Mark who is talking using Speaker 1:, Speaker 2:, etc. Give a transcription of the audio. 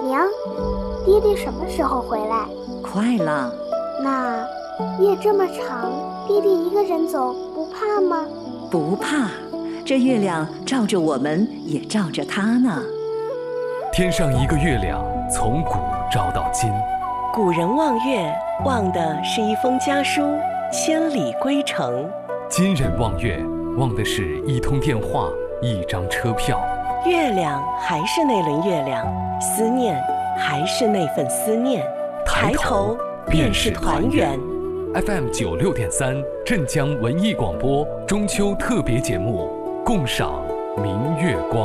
Speaker 1: 娘，爹爹什么时候回来？
Speaker 2: 快了。
Speaker 1: 那夜这么长，爹爹一个人走不怕吗？
Speaker 2: 不怕，这月亮照着我们，也照着他呢。
Speaker 3: 天上一个月亮，从古照到今。
Speaker 4: 古人望月，望的是一封家书，千里归程。
Speaker 3: 今人望月，望的是一通电话，一张车票。
Speaker 4: 月亮还是那轮月亮，思念还是那份思念。抬头便是团圆。
Speaker 3: FM 96.3镇江文艺广播中秋特别节目，共赏明月光。